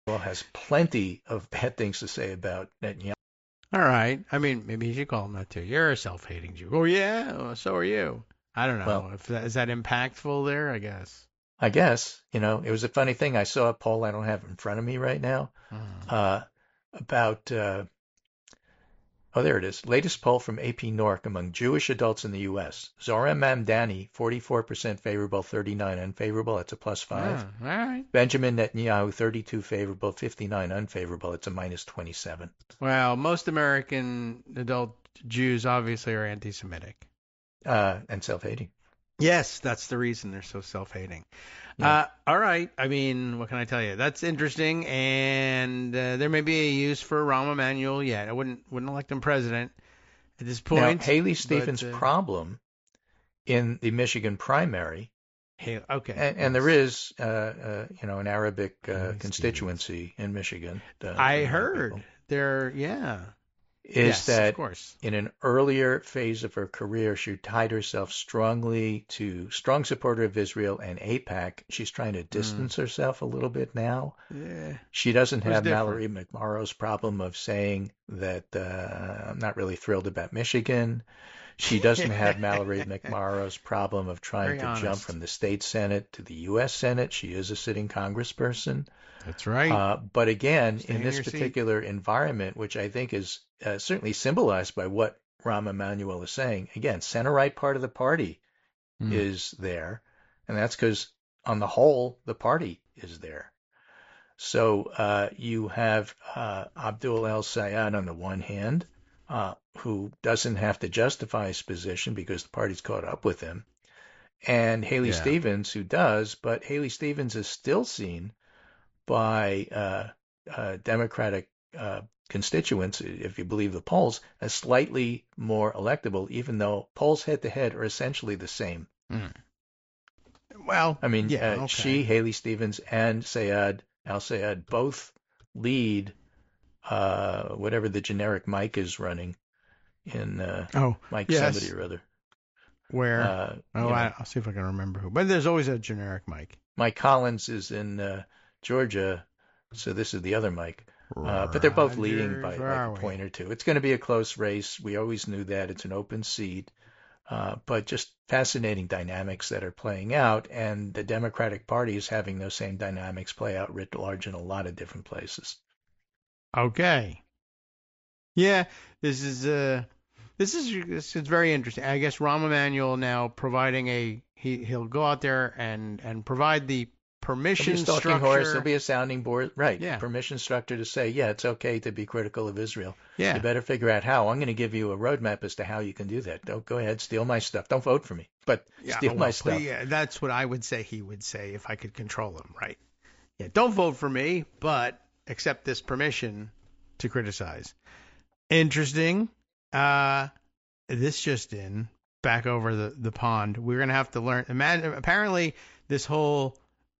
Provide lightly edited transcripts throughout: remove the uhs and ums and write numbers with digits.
has plenty of bad things to say about Netanyahu. All right. I mean, maybe you should call him that too. You're a self-hating Jew. Oh yeah, well, so are you. I don't Well, know if that is that impactful there. I guess. I guess, it was a funny thing. I saw a poll I don't have in front of me right now Hmm. uh, about oh, there it is. Latest poll from AP Norc among Jewish adults in the U.S. Zohran Mamdani, 44% favorable, 39 unfavorable. That's a plus 5. All right. Benjamin Netanyahu, 32 favorable, 59 unfavorable. It's a minus 27. Well, most American adult Jews obviously are anti-Semitic. And self-hating. Yes, that's the reason they're so self-hating. Yeah. All right. I mean, what can I tell you? That's interesting, and there may be a use for Rahm Emanuel yet. I wouldn't elect him president at this Now, point, Haley but Stevens' problem in the Michigan primary, hey, okay, and there yes, is, an Arabic Haley Stevens. constituency in Michigan I for many heard people, there, yeah, is yes, of that course. in an earlier phase of her career, she tied herself strongly to strong supporter of Israel and AIPAC. She's trying to Mm, distance herself a little bit now. yeah, She doesn't who's have different? Mallory McMorrow's problem of saying that I'm not really thrilled about Michigan. She doesn't have Mallory McMorrow's problem of trying Very to jump honest. from the state Senate to the U.S. Senate. She is a sitting congressperson. That's right. But again, Stay in in this your seat. particular environment, which I think is certainly symbolized by what Rahm Emanuel is saying, again, center right part of the party Mm, is there. And that's because, on the whole, the party is there. So you have Abdul El Sayed on the one hand, who doesn't have to justify his position because the party's caught up with him, and Haley yeah. Stevens, who does, but Haley Stevens is still seen by Democratic constituents, if you believe the polls, as slightly more electable, even though polls head to head are essentially the same. Mm. Well, I mean, yeah, okay. she, Haley Stevens, and Sayed Al Sayed both lead whatever the generic Mike is running in Oh, Mike somebody yes. or other. Where? Oh, You know, I'll see if I can remember who. But there's always a generic Mike. Mike Collins is in Georgia, so this is the other Mike. But they're both leading Rogers, by where like a are we? point or two. It's going to be a close race. We always knew that. It's an open seat. But just fascinating dynamics that are playing out, and the Democratic Party is having those same dynamics play out writ large in a lot of different places. Okay. Yeah, this is this is very interesting. I guess Rahm Emanuel now providing he'll go out there and provide the He'll be a permission stalking horse. He'll structure. be a sounding board. Right. Yeah. Permission structure to say, yeah, it's okay to be critical of Israel. You Yeah. better figure out how. I'm going to give you a roadmap as to how you can do that. Don't go ahead, steal my stuff. Don't vote for me, but Yeah. steal Oh, my well, stuff. yeah, that's what I would say he would say if I could control him, right? Yeah. Don't vote for me, but accept this permission to criticize. Interesting. Uh, this just in, back over the pond. We're gonna have to learn. Imagine, apparently, this whole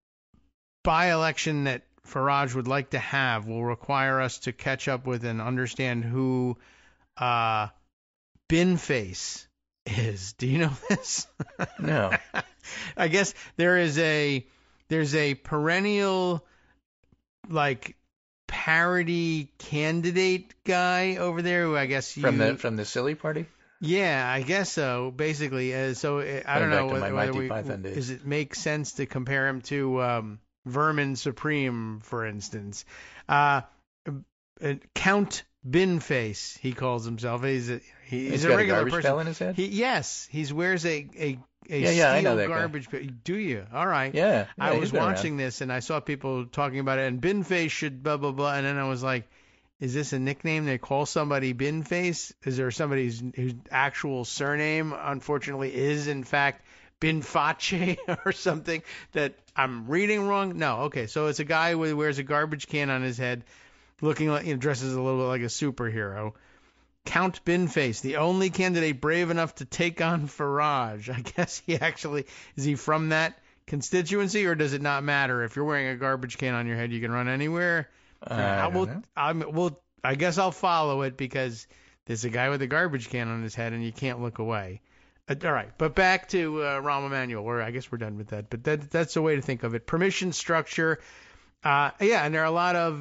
by-election that Farage would like to have will require us to catch up with and understand who uh, Binface is. Do you know this? No. I guess there's a perennial like parody candidate guy over there who I guess From the you. from the silly party? Yeah, I guess so. Basically, I don't Going know back to my whether Monty we Python does days. it make sense to compare him to Vermin Supreme, for instance. Uh, Count Binface, he calls himself. He's He's a got a regular garbage person. pail in his head? He wears a Yeah, I know steel that guy. garbage pail. Do you? All right. Yeah, I yeah, he's was been around. watching this and I saw people talking about it, and Binface should blah blah blah, and then I was like, is this a nickname they call somebody Binface? Is there somebody whose actual surname, unfortunately, is in fact Binface or something that I'm reading wrong? No. Okay, so it's a guy who wears a garbage can on his head, looking like dresses a little bit like a superhero. Count Binface, the only candidate brave enough to take on Farage. I guess he actually is he from that constituency, or does it not matter if you're wearing a garbage can on your head? You can run anywhere. I don't know. I guess I'll follow it because there's a guy with a garbage can on his head and you can't look away. All right, but back to Rahm Emanuel. I guess we're done with that. But that's the way to think of it. Permission structure. Yeah, and there are a lot of